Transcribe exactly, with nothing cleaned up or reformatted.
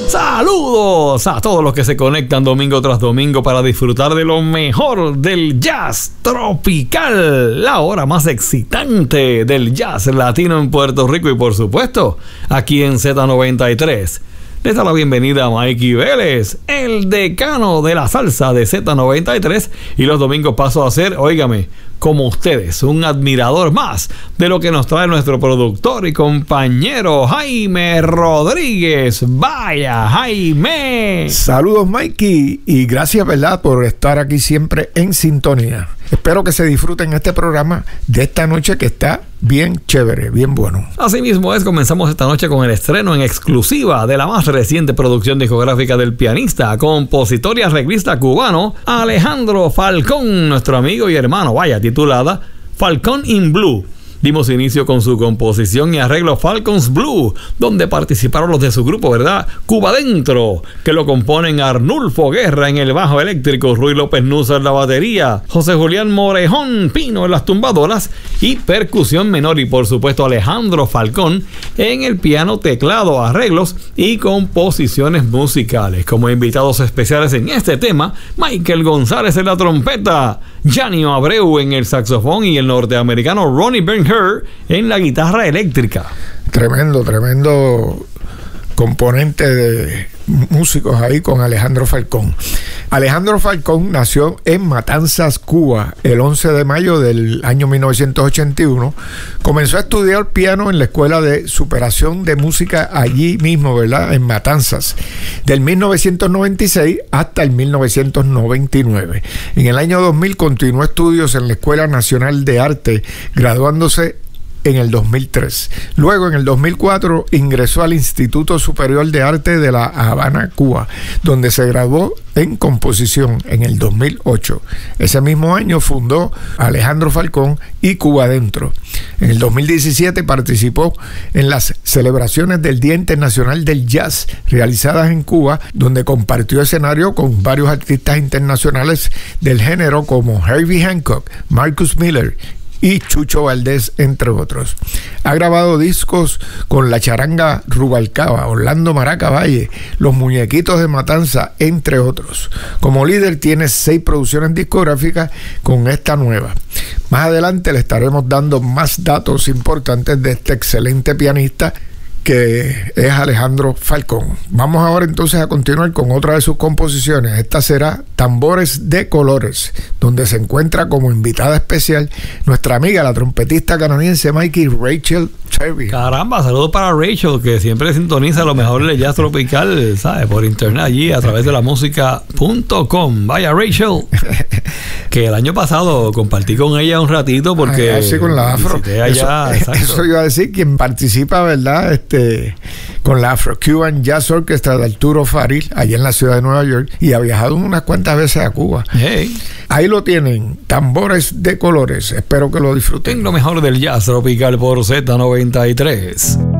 Saludos a todos los que se conectan domingo tras domingo para disfrutar de lo mejor del jazz tropical, la hora más excitante del jazz latino en Puerto Rico y por supuesto aquí en Z noventa y tres. Les da la bienvenida a Mikey Vélez, el decano de la salsa de Z noventa y tres, y los domingos paso a ser, óigame, como ustedes, un admirador más de lo que nos trae nuestro productor y compañero Jaime Rodríguez. Vaya, Jaime. Saludos, Mikey, y gracias, ¿verdad?, por estar aquí siempre en sintonía. Espero que se disfruten este programa de esta noche que está bien chévere, bien bueno. Así mismo es, comenzamos esta noche con el estreno en exclusiva de la más reciente producción discográfica del pianista, compositor y arreglista cubano Alejandro Falcón, nuestro amigo y hermano, vaya, titulada Falcón in Blue. Dimos inicio con su composición y arreglo Falcons Blue, donde participaron los de su grupo, ¿verdad? Cuba Dentro, que lo componen Arnulfo Guerra en el bajo eléctrico, Ruy López Nusa en la batería, José Julián Morejón Pino en las tumbadoras y percusión menor, y por supuesto Alejandro Falcón en el piano, teclado, arreglos y composiciones musicales. Como invitados especiales en este tema, Michael González en la trompeta, Janio Abreu en el saxofón y el norteamericano Ronnie Ben en la guitarra eléctrica. Tremendo, tremendo componente de músicos ahí con Alejandro Falcón. Alejandro Falcón nació en Matanzas, Cuba, el once de mayo del año mil novecientos ochenta y uno. Comenzó a estudiar piano en la Escuela de Superación de Música allí mismo, ¿verdad?, en Matanzas, del mil novecientos noventa y seis hasta el mil novecientos noventa y nueve. En el año dos mil continuó estudios en la Escuela Nacional de Arte, graduándose en el dos mil tres. Luego, en el dos mil cuatro, ingresó al Instituto Superior de Arte de La Habana, Cuba, donde se graduó en composición en el dos mil ocho. Ese mismo año fundó Alejandro Falcón y Cuba Dentro. En el dos mil diecisiete participó en las celebraciones del Día Internacional del Jazz realizadas en Cuba, donde compartió escenario con varios artistas internacionales del género como Herbie Hancock, Marcus Miller y Chucho Valdés, entre otros. Ha grabado discos con La Charanga Rubalcaba, Orlando Maraca Valle, Los Muñequitos de Matanza, entre otros. Como líder tiene seis producciones discográficas con esta nueva. Más adelante le estaremos dando más datos importantes de este excelente pianista que es Alejandro Falcón. Vamos ahora entonces a continuar con otra de sus composiciones. Esta será Tambores de Colores, donde se encuentra como invitada especial nuestra amiga, la trompetista canadiense Mikey Rachel Cherry. Caramba, saludos para Rachel, que siempre sintoniza lo mejor del jazz tropical, ¿sabes?, por internet allí a través de la música punto com. Vaya, Rachel, que el año pasado compartí con ella un ratito porque ah, sí, con la Afro. Allá, eso, eso iba a decir, quien participa, ¿verdad?, este con la Afro Cuban Jazz Orchestra de Arturo Faril, allá en la ciudad de Nueva York, y ha viajado unas cuantas veces a Cuba. Hey. Ahí lo tienen, Tambores de Colores. Espero que lo disfruten. En lo mejor del jazz tropical por Z noventa y tres.